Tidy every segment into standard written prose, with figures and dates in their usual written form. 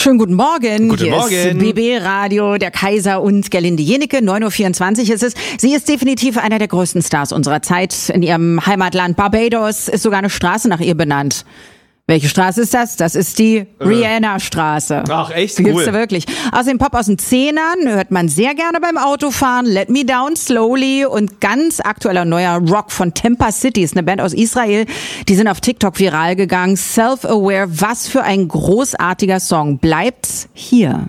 Schönen guten Morgen. Guten Morgen. Hier ist BB Radio, der Kaiser und Gerlinde Jenecke. 9.24 Uhr ist es. Sie ist definitiv einer der größten Stars unserer Zeit. In ihrem Heimatland Barbados ist sogar eine Straße nach ihr benannt. Welche Straße ist das? Das ist die Rihanna-Straße. Ach, echt? Die Cool. gibt's da wirklich. Außerdem Pop aus den Zehnern hört man sehr gerne beim Autofahren. Let Me Down Slowly und ganz aktueller neuer Rock von Tempa City, ist eine Band aus Israel. Die sind auf TikTok viral gegangen. Self-Aware, was für ein großartiger Song. Bleibt's hier.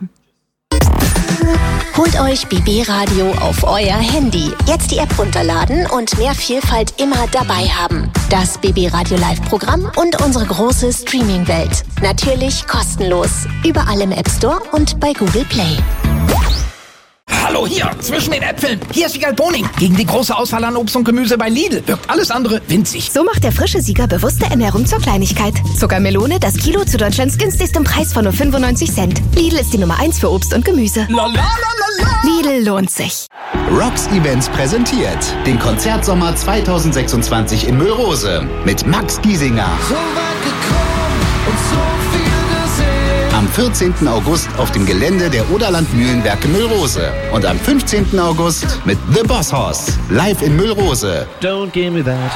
Holt euch BB Radio auf euer Handy. Jetzt die App runterladen und mehr Vielfalt immer dabei haben. Das BB Radio Live-Programm und unsere große Streaming-Welt. Natürlich kostenlos. Überall im App Store und bei Google Play. Hallo hier, zwischen den Äpfeln. Hier ist Siegal Boning. Gegen die große Auswahl an Obst und Gemüse bei Lidl wirkt alles andere winzig. So macht der frische Sieger bewusste Ernährung zur Kleinigkeit. Zuckermelone, das Kilo zu Deutschlands günstigstem Preis von nur 95 Cent. Lidl ist die Nummer 1 für Obst und Gemüse. Lidl lohnt sich. Rocks Events präsentiert den Konzertsommer 2026 in Müllrose mit Max Giesinger. So weit gekommen und so viel gesehen. Am 14. August auf dem Gelände der Oderland Mühlenwerke Müllrose. Und am 15. August mit The Boss Hoss live in Müllrose. Don't give me that.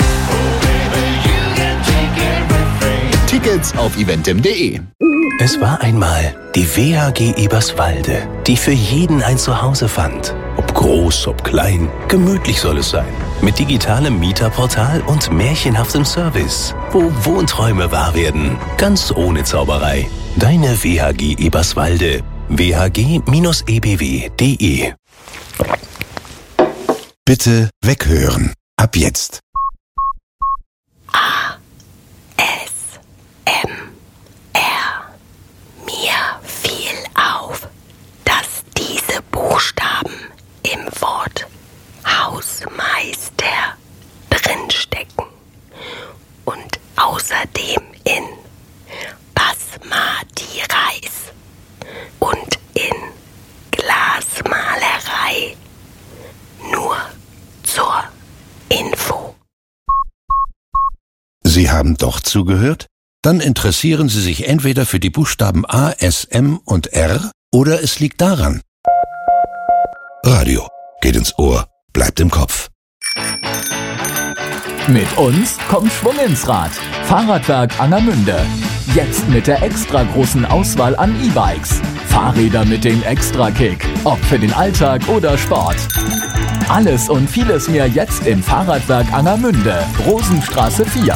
Tickets auf eventim.de. Es war einmal die WHG Eberswalde, die für jeden ein Zuhause fand. Ob groß, ob klein, gemütlich soll es sein. Mit digitalem Mieterportal und märchenhaftem Service, wo Wohnträume wahr werden, ganz ohne Zauberei. Deine WHG Eberswalde. whg-ebw.de. Bitte weghören. Ab jetzt. Mir fiel auf, dass diese Buchstaben im Wort Hausmeister drinstecken und außerdem in Basmati Reis und in Glasmalerei. Nur zur Info. Sie haben doch zugehört? Dann interessieren Sie sich entweder für die Buchstaben A, S, M und R oder es liegt daran. Radio geht ins Ohr, bleibt im Kopf. Mit uns kommt Schwung ins Rad. Fahrradwerk Angermünde. Jetzt mit der extra großen Auswahl an E-Bikes. Fahrräder mit dem Extra-Kick. Ob für den Alltag oder Sport. Alles und vieles mehr jetzt im Fahrradwerk Angermünde. Rosenstraße 4.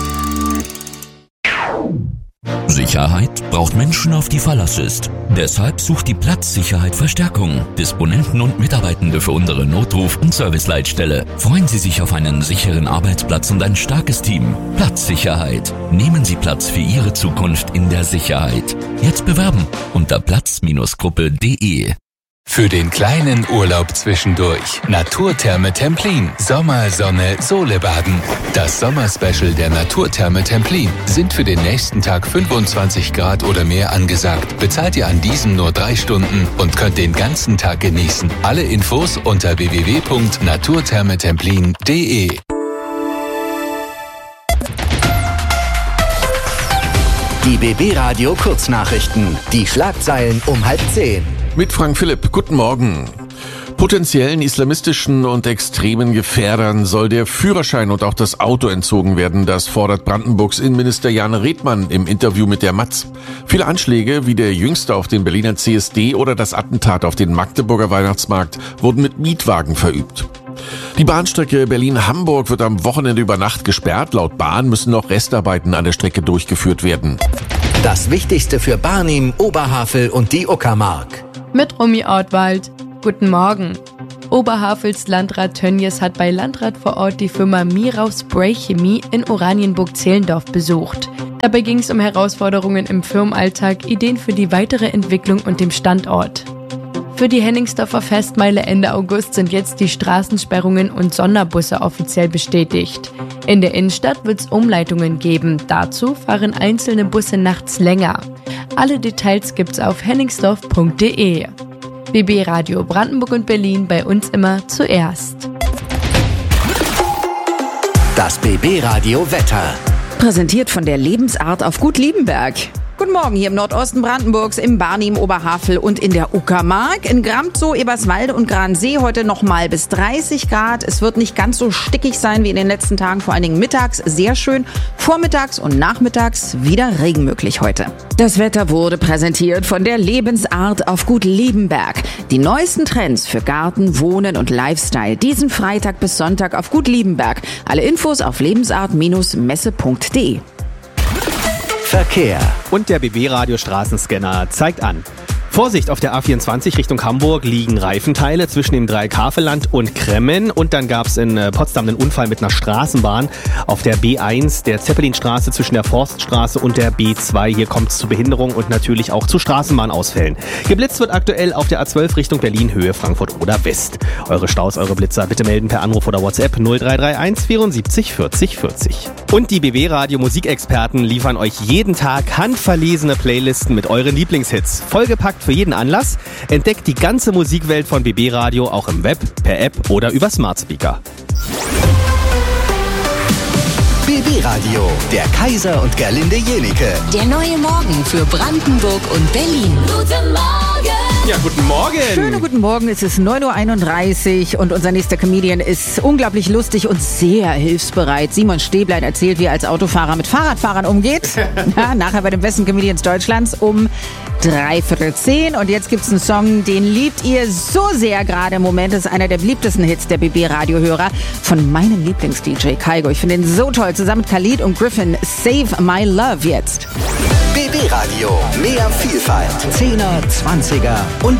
Sicherheit braucht Menschen, auf die Verlass ist. Deshalb sucht die Platzsicherheit Verstärkung. Disponenten und Mitarbeitende für unsere Notruf- und Serviceleitstelle. Freuen Sie sich auf einen sicheren Arbeitsplatz und ein starkes Team. Platzsicherheit. Nehmen Sie Platz für Ihre Zukunft in der Sicherheit. Jetzt bewerben unter platz-gruppe.de. Für den kleinen Urlaub zwischendurch. Naturtherme Templin. Sommer, Sonne, Sole baden. Das Sommerspecial der Naturtherme Templin. Sind für den nächsten Tag 25 Grad oder mehr angesagt. Bezahlt ihr an diesem nur 3 Stunden und könnt den ganzen Tag genießen. Alle Infos unter www.naturthermetemplin.de. Die BB Radio Kurznachrichten. Die Schlagzeilen um 9:30. Mit Frank Philipp, guten Morgen. Potenziellen islamistischen und extremen Gefährdern soll der Führerschein und auch das Auto entzogen werden. Das fordert Brandenburgs Innenminister Jan Redmann im Interview mit der Matz. Viele Anschläge, wie der jüngste auf den Berliner CSD oder das Attentat auf den Magdeburger Weihnachtsmarkt, wurden mit Mietwagen verübt. Die Bahnstrecke Berlin-Hamburg wird am Wochenende über Nacht gesperrt. Laut Bahn müssen noch Restarbeiten an der Strecke durchgeführt werden. Das Wichtigste für Barnim, Oberhavel und die Uckermark. Mit Romy Ortwald. Guten Morgen. Oberhavels Landrat Tönnies hat bei Landrat vor Ort die Firma Mirau Spray Chemie in Oranienburg-Zehlendorf besucht. Dabei ging es um Herausforderungen im Firmenalltag, Ideen für die weitere Entwicklung und dem Standort. Für die Henningsdorfer Festmeile Ende August sind jetzt die Straßensperrungen und Sonderbusse offiziell bestätigt. In der Innenstadt wird es Umleitungen geben. Dazu fahren einzelne Busse nachts länger. Alle Details gibt's auf henningsdorf.de. BB Radio Brandenburg und Berlin, bei uns immer zuerst. Das BB Radio Wetter. Präsentiert von der Lebensart auf Gut Liebenberg. Guten Guten Morgen hier im Nordosten Brandenburgs, im Barnim, Oberhavel und in der Uckermark. In Gramzow, Eberswalde und Gransee heute nochmal bis 30 Grad. Es wird nicht ganz so stickig sein wie in den letzten Tagen, vor allen Dingen mittags sehr schön. Vormittags und nachmittags wieder Regen möglich heute. Das Wetter wurde präsentiert von der Lebensart auf Gut Liebenberg. Die neuesten Trends für Garten, Wohnen und Lifestyle diesen Freitag bis Sonntag auf Gut Liebenberg. Alle Infos auf lebensart-messe.de. Verkehr. Und der BB-Radio Straßenscanner zeigt an. Vorsicht, auf der A24 Richtung Hamburg liegen Reifenteile zwischen dem Dreieck-Havelland und Kremmen. Und dann gab es in Potsdam einen Unfall mit einer Straßenbahn auf der B1, der Zeppelinstraße zwischen der Forststraße und der B2. Hier kommt es zu Behinderung und natürlich auch zu Straßenbahnausfällen. Geblitzt wird aktuell auf der A12 Richtung Berlin, Höhe Frankfurt oder West. Eure Staus, eure Blitzer bitte melden per Anruf oder WhatsApp 0331 74 40 40. Und die BB-Radio Musikexperten liefern euch jeden Tag handverlesene Playlisten mit euren Lieblingshits. Vollgepackt für jeden Anlass. Entdeckt die ganze Musikwelt von BB Radio auch im Web, per App oder über Smart Speaker. BB Radio, der Kaiser und Gerlinde Jenike. Der neue Morgen für Brandenburg und Berlin. Guten Morgen! Ja, guten Morgen! Schönen guten Morgen, es ist 9.31 Uhr und unser nächster Comedian ist unglaublich lustig und sehr hilfsbereit. Simon Stäblein erzählt, wie er als Autofahrer mit Fahrradfahrern umgeht. Ja, nachher bei den besten Comedians Deutschlands um 9:45. Und jetzt gibt's einen Song, den liebt ihr so sehr gerade im Moment. Das ist einer der beliebtesten Hits der BB-Radiohörer von meinem Lieblings-DJ Kaigo. Ich finde ihn so toll. Zusammen mit Khalid und Griffin, Save My Love jetzt. BB Radio, mehr Vielfalt. 10er, 20er und